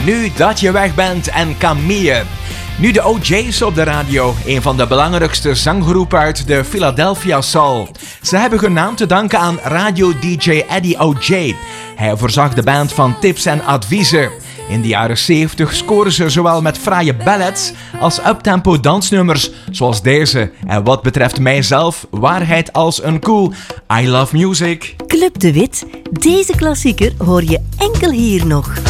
Nu dat je weg bent en Camille. Nu de OJ's op de radio, een van de belangrijkste zanggroepen uit de Philadelphia Soul. Ze hebben hun naam te danken aan radio-dj Eddie OJ. Hij voorzag de band van tips en adviezen. In de jaren 70 scoren ze zowel met fraaie ballads als uptempo dansnummers zoals deze. En wat betreft mijzelf, waarheid als een koe. I love music. Club de Wit. Deze klassieker hoor je enkel hier nog.